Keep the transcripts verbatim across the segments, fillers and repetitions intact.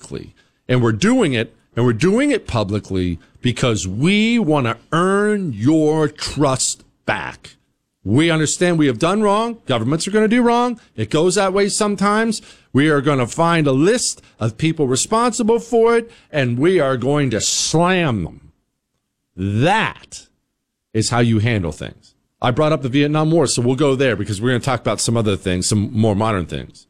publicly. And we're doing it, and we're doing it publicly because we want to earn your trust back. We understand we have done wrong. Governments are going to do wrong. It goes that way sometimes. We are going to find a list of people responsible for it, and we are going to slam them. That is how you handle things. I brought up the Vietnam War, so we'll go there because we're going to talk about some other things, some more modern things.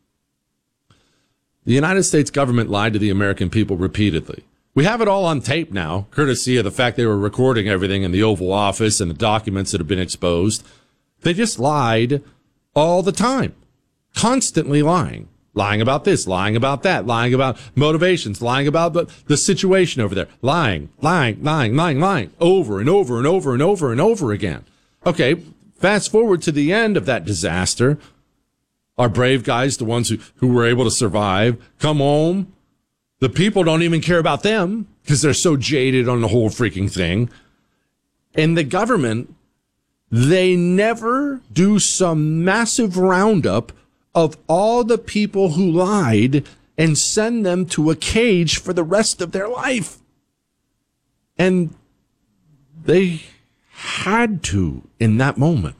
The United States government lied to the American people repeatedly. We have it all on tape now, courtesy of the fact they were recording everything in the Oval Office and the documents that have been exposed. They just lied all the time, constantly lying, lying about this, lying about that, lying about motivations, lying about the, the situation over there, lying, lying, lying, lying, lying, over and over and over and over and over again. Okay, fast forward to the end of that disaster. Our brave guys, the ones who, who were able to survive, come home. The people don't even care about them because they're so jaded on the whole freaking thing. And the government, they never do some massive roundup of all the people who lied and send them to a cage for the rest of their life. And they had to in that moment.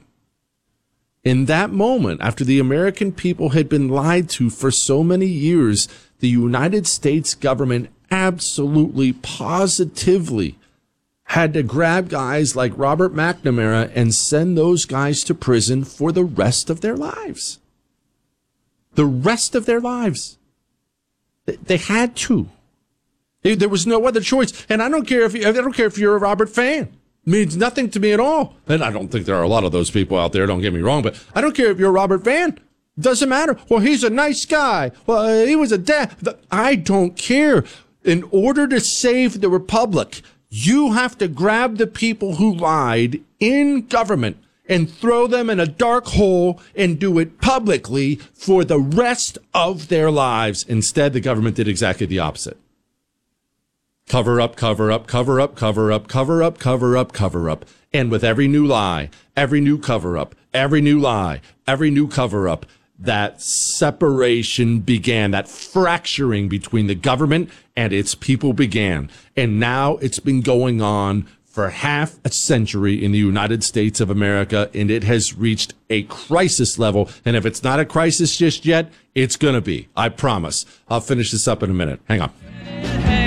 In that moment, after the American people had been lied to for so many years, the United States government absolutely, positively had to grab guys like Robert McNamara and send those guys to prison for the rest of their lives. The rest of their lives. They had to. There was no other choice. And I don't care if you, I don't care if you're a Robert fan. It means nothing to me at all. And I don't think there are a lot of those people out there, don't get me wrong, but I don't care if you're a Robert fan. Doesn't matter. Well, he's a nice guy. Well, he was a dad. I don't care. In order to save the republic, you have to grab the people who lied in government and throw them in a dark hole and do it publicly for the rest of their lives. Instead, the government did exactly the opposite. Cover up, cover up, cover up, cover up, cover up, cover up, cover up. And with every new lie, every new cover up, every new lie, every new cover up, that separation began, that fracturing between the government and its people began. And now it's been going on for half a century in the United States of America, and it has reached a crisis level. And if it's not a crisis just yet, it's going to be. I promise. I'll finish this up in a minute. Hang on.